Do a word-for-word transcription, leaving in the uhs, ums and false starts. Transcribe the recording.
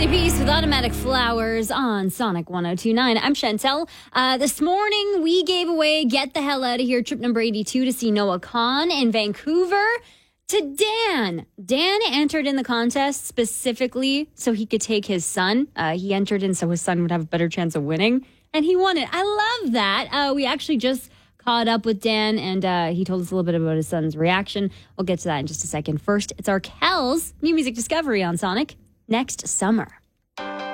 Tiny Piece with Automatic Flowers on Sonic one oh two point nine. I'm Chantel. Uh, this morning, we gave away Get the Hell Out of Here trip number eighty-two to see Noah Kahan in Vancouver to Dan. Dan entered in the contest specifically so he could take his son. Uh, he entered in so his son would have a better chance of winning, and he won it. I love that. Uh, we actually just caught up with Dan, and uh, he told us a little bit about his son's reaction. We'll get to that in just a second. First, it's Arkells' new music discovery on Sonic next summer.